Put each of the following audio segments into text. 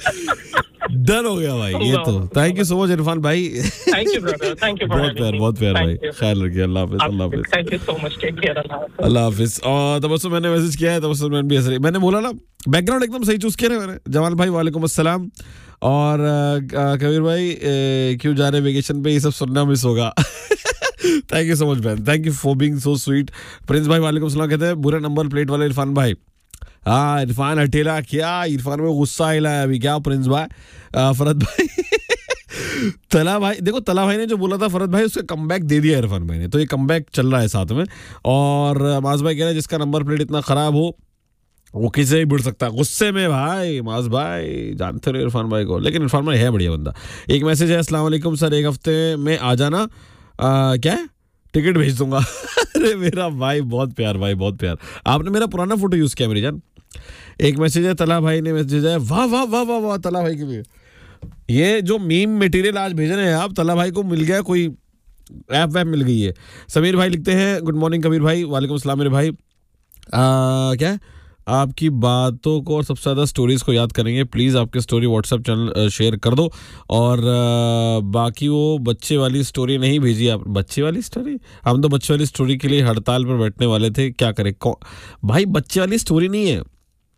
Done हो गया भाई ये तो। Thank you so much Irfan भाई। Thank you brother, thank you for बहुत प्यार भाई। ख्याल रखिए, अल्लाह हाफिज। अल्लाह हाफिज। Thank you so much, take care, अल्लाह हाफिज। और तबस्सुम मैंने मैसेज किया है, तबस्सुम मैंने भी ऐसे मैंने बोला ना, बैकग्राउंड एकदम सही चूज किया है मैंने। जमाल भाई वालेकुम अस्सलाम। और कबीर भाई क्यों जा रहे वेकेशन पे, ये सब सुनना मिस होगा। Thank you so much man, thank you for being so sweet. Prince भाई वालेकुम सलाम कहते हैं बुरा नंबर प्लेट वाले इरफान भाई। हाँ इरफान हटेला क्या, इरफान में गुस्सा आइला है अभी क्या प्रिंस भाई। फरद भाई तला भाई देखो, तला भाई ने जो बोला था फरद भाई उसका कमबैक दे दिया इरफान भाई ने, तो ये कमबैक चल रहा है साथ में। और माज भाई कह रहे हैं जिसका नंबर प्लेट इतना खराब हो वो किसे ही बुड़ सकता है गुस्से में भाई। माज भाई जानते रहे इरफान भाई को, लेकिन इरफान भाई है बढ़िया बंदा। एक मैसेज है, अस्सलाम वालेकुम सर, एक हफ्ते में आ जाना, क्या है टिकट भेज दूंगा। अरे मेरा भाई बहुत प्यार भाई, बहुत प्यार। आपने मेरा पुराना फोटो यूज किया मेरी जान। एक मैसेज है, तला भाई ने मैसेज है, वाह वाह वाह वाह वाह तला भाई के लिए। ये जो मीम मटेरियल आज भेज रहे हैं आप, तला भाई को मिल गया, कोई ऐप वैप मिल गई है। समीर भाई लिखते हैं गुड मॉर्निंग कबीर भाई। वालेकुम सलाम मेरे भाई। क्या है आपकी बातों को और सबसे ज़्यादा स्टोरीज को याद करेंगे, प्लीज़ आपके स्टोरी व्हाट्सएप चैनल शेयर कर दो। और बाकी वो बच्चे वाली स्टोरी नहीं भेजी आप। बच्चे वाली स्टोरी, हम तो बच्चे वाली स्टोरी के लिए हड़ताल पर बैठने वाले थे, क्या करें। भाई बच्चे वाली स्टोरी नहीं है।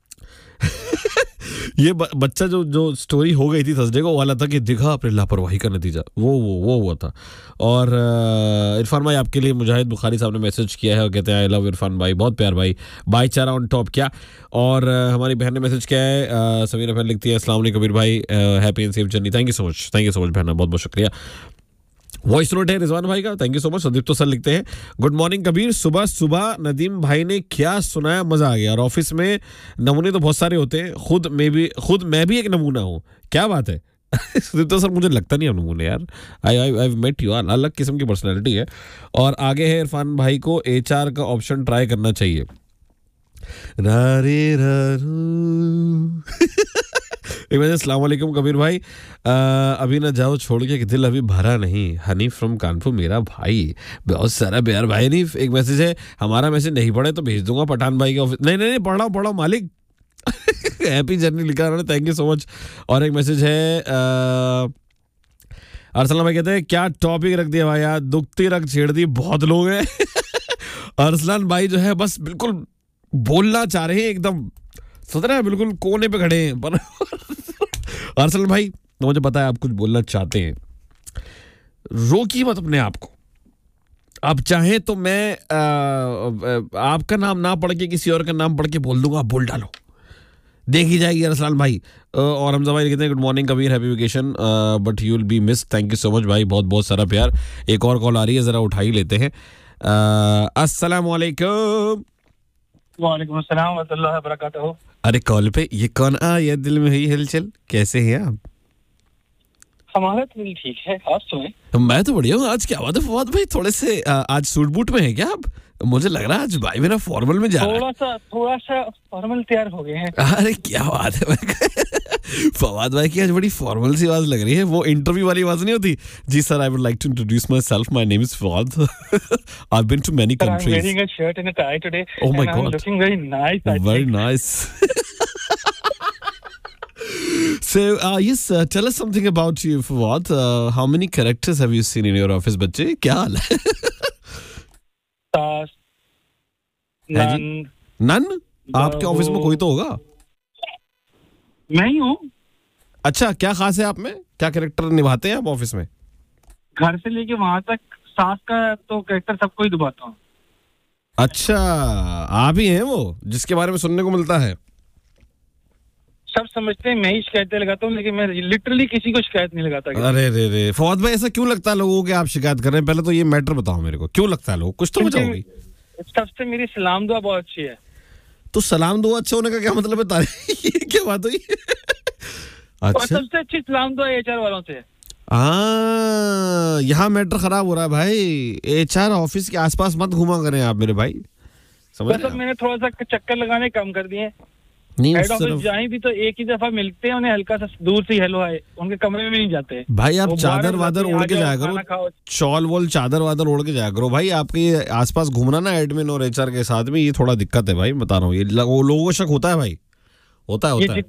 ये बच्चा जो स्टोरी हो गई थी थर्सडे को, वाला था कि दिखा अपने लापरवाही का नतीजा, वो हुआ था। और इरफान भाई आपके लिए मुजाहिद बुखारी साहब ने मैसेज किया है और कहते हैं आई लव इरफान भाई, बहुत प्यार भाई, भाईचारा ऑन टॉप क्या। और हमारी बहन ने मैसेज किया है, समीरा बहन लिखती है अस्सलाम वालेकुम कबीर भाई, happy and safe journey. Thank you so much बहना, बहुत बहुत शुक्रिया। वॉइस नोट है रिजवान भाई का, thank you so much. Sandeep तो सर लिखते हैं गुड मॉर्निंग कबीर, सुबह सुबह नदीम भाई ने क्या सुनाया, मजा आ गया। और ऑफिस में नमूने तो बहुत सारे होते हैं, खुद मैं भी एक नमूना हूँ, क्या बात है। संदीप तो सर मुझे लगता नहीं है नमूने यार, आई मेट यू, अलग किस्म की पर्सनैलिटी है। और आगे है इरफान भाई को HR का ऑप्शन ट्राई करना चाहिए। एक वजह अस्सलाम वालेकुम कबीर भाई, अभी ना जाओ छोड़ के कि दिल अभी भरा नहीं, हनी फ्रॉम कानपुर मेरा भाई, बहुत सारा प्यार भाई। नहीं एक मैसेज है, हमारा मैसेज नहीं पढ़े तो भेज दूंगा पठान भाई के ऑफिस। नहीं पढ़ाओ मालिक। हैप्पी जर्नी लिखा उन्होंने, थैंक यू सो मच। और एक मैसेज है, अरसलान भाई कहते हैं क्या टॉपिक रख दिया भाई यार, दुखती रख छेड़ दी, बहुत लोग हैं। अरसलान भाई जो है बस बिल्कुल बोलना चाह रहे हैं, एकदम सोच रहे हैं बिल्कुल कोने पे खड़े हैं। पर अरसलान भाई मुझे पता है आप कुछ बोलना चाहते हैं, रोकिए मत अपने आप को। आप चाहें तो मैं आपका नाम ना पढ़ के किसी और का नाम पढ़ के बोल दूंगा, आप बोल डालो, देखी जाएगी अरसलान भाई। और हमजा भाई कहते हैं good morning Kabir, happy vacation but you will be miss. Thank you so much भाई, बहुत बहुत सारा प्यार। एक और कॉल आ रही है, जरा उठा ही लेते हैं। अस्सलाम वालेकुम। वालेकुम अस्सलाम व रहमतुल्लाहि व बरकातहू। अरे कॉल पे ये कौन आया, दिल में हुई हलचल, कैसे हैं आप? हमारा तो दिल ठीक है, आप सुने? मैं तो बढ़िया हूँ। आज क्या बात है फवाद भाई, थोड़े से आज सूट बूट में है क्या आप? मुझे लग रहा है आज भाई मेरा फॉर्मल में जा रहा है। थोड़ा सा फॉर्मल तैयार हो गए हैं। अरे क्या बात है। फवाद भाई की आज बड़ी फॉर्मल सी आवाज लग रही है, वो इंटरव्यू वाली आवाज नहीं होती। जी sir, I would like to introduce my self, my name is Fawad, I have been to many countries. I am wearing a shirt and a tie today, oh my God, looking very nice, very nice. So, yes, tell us something about you, Fawad. How many characters have you seen in your office, बच्चे? क्या हाल है? None? आपके office में कोई तो होगा? मैं ही हूँ। अच्छा, क्या खास है आप में? क्या कैरेक्टर निभाते हैं आप ऑफिस में? घर से लेके वहां तक सास का तो कैरेक्टर सबको ही निभाता हूँ। अच्छा, आप ही हैं वो जिसके बारे में सुनने को मिलता है? सब समझते हैं मैं ही शिकायतें लगाता हूँ, लेकिन मैं लिटरली किसी को शिकायत नहीं लगाता। अरे रे फवाद भाई, ऐसा क्यों लगता है लोगों को आप शिकायत कर रहे हैं? पहले तो ये मैटर बताओ मेरे को, क्यों लगता है लोगों? कुछ तो बताओगे। सबसे मेरी सलाम दुआ बहुत अच्छी है। तो सलाम दुआ अच्छा होने का क्या मतलब है? ये क्या बात हुई? अच्छा, सबसे अच्छी सलाम दुआ HR वालों से है। यहाँ मैटर खराब हो रहा है भाई। HR ऑफिस के आसपास मत घुमा करें आप मेरे भाई, समझ रहे हैं? मैंने थोड़ा सा चक्कर लगाने कम कर दिए। हेड ऑफिस जाएं भी तो एक ही दफा मिलते हैं, उन्हें हल्का सा दूर से हेलो हाय, उनके कमरे में नहीं जाते भाई। आप चादर वादर ओढ़ के जाया करो, शॉल वॉल चादर वादर ओढ़ के जाया करो भाई। आपके आसपास घूमना ना एडमिन और HR के साथ में, ये थोड़ा दिक्कत है भाई, बता रहा हूँ। ये लोगों को शक होता है भाई, होता है।